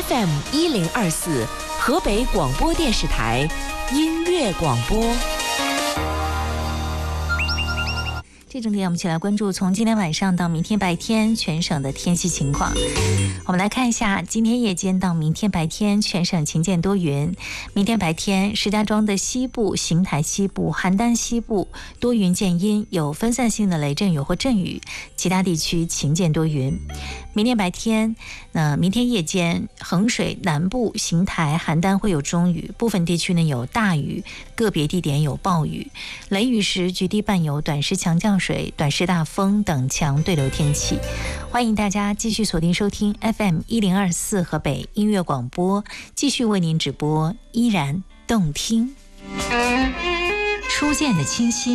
FM 1024河北广播电视台音乐广播。 这整点我们一起来关注从今天晚上到明天白天全省的天气情况。我们来看一下今天夜间到明天白天全省晴间多云。明天白天石家庄的西部、邢台西部、邯郸西部多云见阴，有分散性的雷阵雨或阵雨，其他地区晴间多云。明天白天，明天夜间衡水南部、邢台、邯郸会有中雨，部分地区呢有大雨，个别地点有暴雨，雷雨时局地伴有短时强降水、短时大风等强对流天气。欢迎大家继续锁定收听 FM 1024河北音乐广播，继续为您直播，依然动听。初见的清新。